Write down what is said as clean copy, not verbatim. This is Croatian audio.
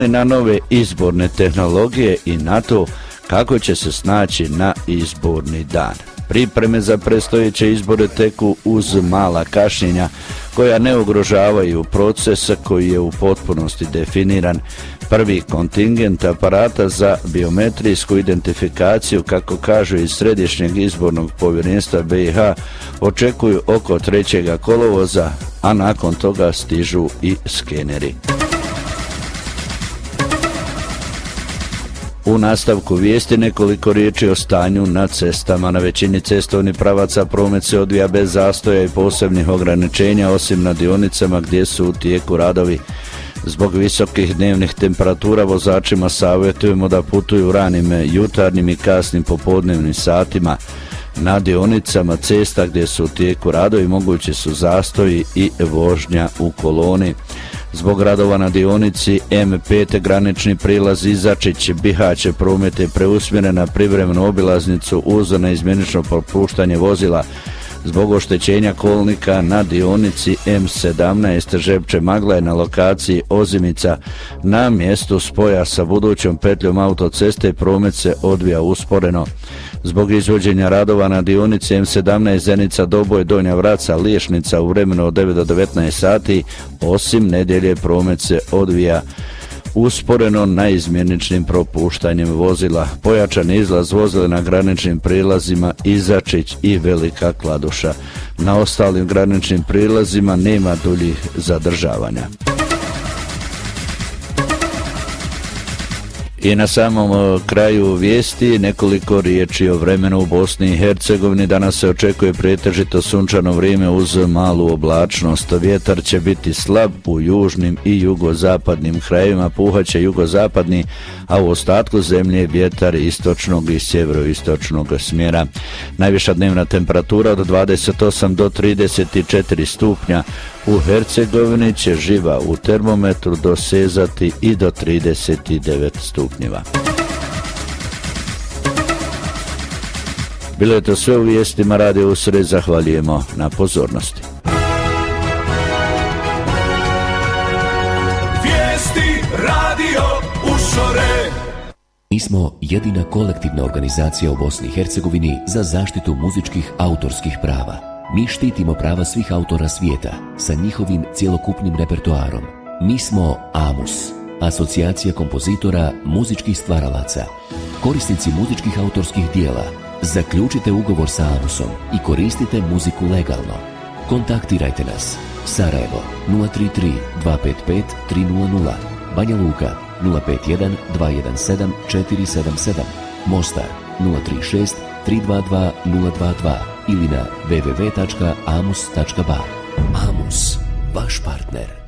na nove izborne tehnologije i na to kako će se snaći na izborni dan. Pripreme za predstojeće izbore teku uz mala kašnjenja koja ne ugrožavaju proces koji je u potpunosti definiran. Prvi kontingent aparata za biometrijsku identifikaciju, kako kažu iz Središnjeg izbornog povjerenstva BiH, očekuju oko 3. kolovoza, a nakon toga stižu i skeneri. U nastavku vijesti nekoliko riječi o stanju na cestama. Na većini cestovnih pravaca promet se odvija bez zastoja i posebnih ograničenja, osim na dionicama gdje su u tijeku radovi. Zbog visokih dnevnih temperatura vozačima savjetujemo da putuju ranim jutarnjim i kasnim popodnevnim satima. Na dionicama cesta gdje su u tijeku radovi mogući su zastoji i vožnja u koloni. Zbog radova na dionici M5 granični prilaz Izačić-Bihać promet je preusmjeren na privremenu obilaznicu uz neizmjenično propuštanje vozila. Zbog oštećenja kolnika na dionici M17 Žepče-Magla na lokaciji Ozimica na mjestu spoja sa budućom petljom autoceste promet se odvija usporeno. Zbog izvođenja radova na dionici M17 Zenica-Doboj Donja Vraca-Liješnica u vremenu od 9 do 19 sati, osim nedjelje promet se odvija usporeno naizmjeničnim propuštanjem vozila. Pojačan izlaz vozila na graničnim prilazima Izačić i Velika Kladuša. Na ostalim graničnim prilazima nema duljih zadržavanja. I na samom kraju vijesti nekoliko riječi o vremenu u Bosni i Hercegovini. Danas se očekuje pretežito sunčano vrijeme uz malu oblačnost. Vjetar će biti slab u južnim i jugozapadnim krajevima, puhaće jugozapadni, a u ostatku zemlje vjetar istočnog i sjeveroistočnog smjera. Najviša dnevna temperatura od 28 do 34 stupnja. U Hercegovini će živa u termometru dosezati i do 39 stupnjeva. Bilo je to sve u vijestima Radio Usred, zahvaljujemo na pozornosti. Vijesti Radio Ušore. Mi smo jedina kolektivna organizacija u Bosni i Hercegovini za zaštitu muzičkih autorskih prava. Mi štitimo prava svih autora svijeta sa njihovim cjelokupnim repertoarom. Mi smo AMUS, Asocijacija kompozitora muzičkih stvaralaca. Korisnici muzičkih autorskih dijela, zaključite ugovor sa AMUSom i koristite muziku legalno. Kontaktirajte nas. Sarajevo 033 255 300, Banja Luka 051 217 477, Mostar 036 322 022 ili na www.amus.ba. AMUS, vaš partner.